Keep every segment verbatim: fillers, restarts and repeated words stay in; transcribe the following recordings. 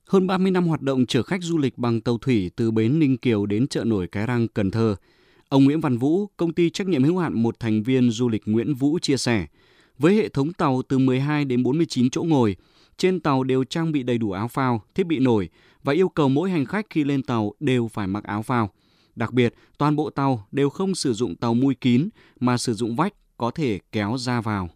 Hơn ba mươi năm hoạt động chở khách du lịch bằng tàu thủy từ bến Ninh Kiều đến chợ nổi Cái Răng, Cần Thơ, ông Nguyễn Văn Vũ, công ty trách nhiệm hữu hạn một thành viên du lịch Nguyễn Vũ chia sẻ, với hệ thống tàu từ mười hai đến bốn mươi chín chỗ ngồi, trên tàu đều trang bị đầy đủ áo phao, thiết bị nổi và yêu cầu mỗi hành khách khi lên tàu đều phải mặc áo phao. Đặc biệt, toàn bộ tàu đều không sử dụng tàu mui kín mà sử dụng vách có thể kéo ra vào.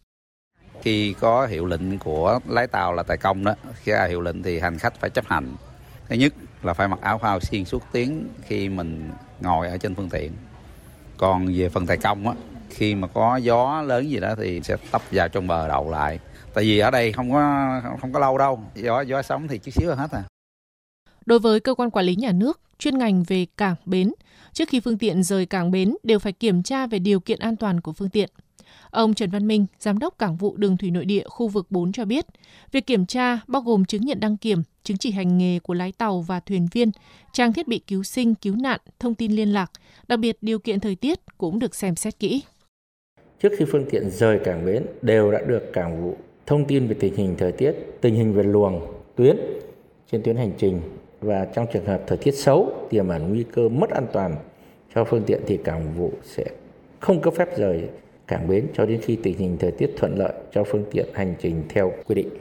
Khi có hiệu lệnh của lái tàu là tài công đó, khi ra hiệu lệnh thì hành khách phải chấp hành. Thứ nhất là phải mặc áo phao xuyên suốt tiếng khi mình ngồi ở trên phương tiện. Còn về phần tài công á, khi mà có gió lớn gì đó thì sẽ tấp vào trong bờ đậu lại. Tại vì ở đây không có không có lâu đâu, gió gió sóng thì chút xíu là hết à. Đối với cơ quan quản lý nhà nước chuyên ngành về cảng bến, trước khi phương tiện rời cảng bến đều phải kiểm tra về điều kiện an toàn của phương tiện. Ông Trần Văn Minh, Giám đốc Cảng vụ Đường thủy nội địa khu vực bốn cho biết, việc kiểm tra bao gồm chứng nhận đăng kiểm, chứng chỉ hành nghề của lái tàu và thuyền viên, trang thiết bị cứu sinh, cứu nạn, thông tin liên lạc, đặc biệt điều kiện thời tiết cũng được xem xét kỹ. Trước khi phương tiện rời cảng bến đều đã được Cảng vụ thông tin về tình hình thời tiết, tình hình về luồng, tuyến trên tuyến hành trình và trong trường hợp thời tiết xấu tiềm ẩn nguy cơ mất an toàn cho phương tiện thì Cảng vụ sẽ không cấp phép rời cảng bến cho đến khi tình hình thời tiết thuận lợi cho phương tiện hành trình theo quy định.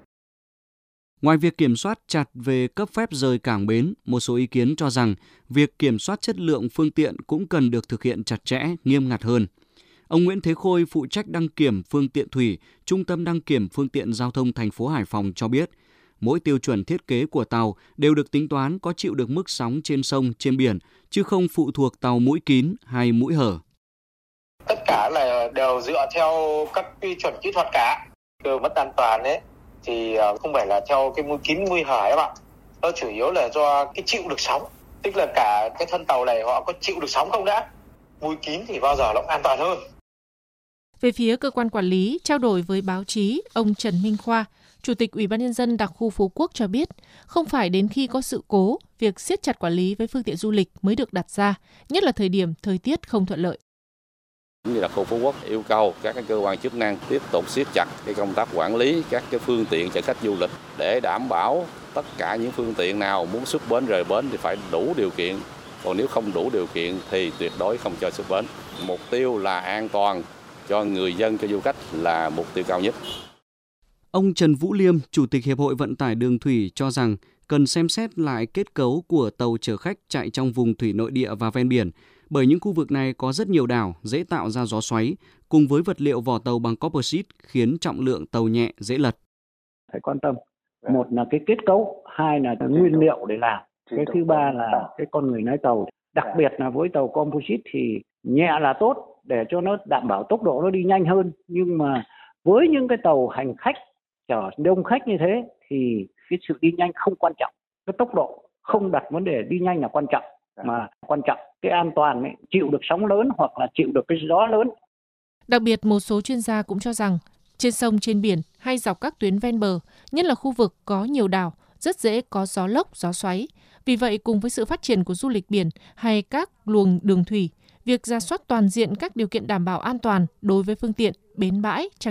Ngoài việc kiểm soát chặt về cấp phép rời cảng bến, một số ý kiến cho rằng việc kiểm soát chất lượng phương tiện cũng cần được thực hiện chặt chẽ, nghiêm ngặt hơn. Ông Nguyễn Thế Khôi, phụ trách đăng kiểm phương tiện thủy, Trung tâm đăng kiểm phương tiện giao thông thành phố Hải Phòng cho biết, mỗi tiêu chuẩn thiết kế của tàu đều được tính toán có chịu được mức sóng trên sông, trên biển, chứ không phụ thuộc tàu mũi kín hay mũi hở. Tất cả là đều dựa theo các quy chuẩn kỹ thuật cả. Cơ mất an toàn ấy thì không phải là theo cái mũi kín mũi hở ấy bạn. Nó chủ yếu là do cái chịu được sóng. Tức là cả cái thân tàu này họ có chịu được sóng không đã. Mũi kín thì bao giờ nó an toàn hơn. Về phía cơ quan quản lý, trao đổi với báo chí, ông Trần Minh Khoa, Chủ tịch Ủy ban Nhân dân đặc khu Phú Quốc cho biết, không phải đến khi có sự cố, việc siết chặt quản lý với phương tiện du lịch mới được đặt ra, nhất là thời điểm thời tiết không thuận lợi. Như đặc khu Phú Quốc yêu cầu các cơ quan chức năng tiếp tục siết chặt cái công tác quản lý các cái phương tiện chở khách du lịch để đảm bảo tất cả những phương tiện nào muốn xuất bến rời bến thì phải đủ điều kiện, còn nếu không đủ điều kiện thì tuyệt đối không cho xuất bến. Mục tiêu là an toàn cho người dân, cho du khách là mục tiêu cao nhất. Ông Trần Vũ Liêm, Chủ tịch Hiệp hội Vận tải Đường thủy cho rằng cần xem xét lại kết cấu của tàu chở khách chạy trong vùng thủy nội địa và ven biển, bởi những khu vực này có rất nhiều đảo, dễ tạo ra gió xoáy, cùng với vật liệu vỏ tàu bằng composite khiến trọng lượng tàu nhẹ, dễ lật. Phải quan tâm, một là cái kết cấu, hai là cái nguyên liệu để làm, cái thứ ba là cái con người lái tàu. Đặc biệt là với tàu composite thì nhẹ là tốt để cho nó đảm bảo tốc độ nó đi nhanh hơn, nhưng mà với những cái tàu hành khách chở đông khách như thế thì cái sự đi nhanh không quan trọng, cái tốc độ không đặt vấn đề đi nhanh là quan trọng, mà quan trọng cái an toàn ấy, chịu được sóng lớn hoặc là chịu được cái gió lớn. Đặc biệt một số chuyên gia cũng cho rằng trên sông, trên biển hay dọc các tuyến ven bờ, nhất là khu vực có nhiều đảo, rất dễ có gió lốc, gió xoáy. Vì vậy, cùng với sự phát triển của du lịch biển hay các luồng đường thủy, việc rà soát toàn diện các điều kiện đảm bảo an toàn đối với phương tiện, bến bãi, trang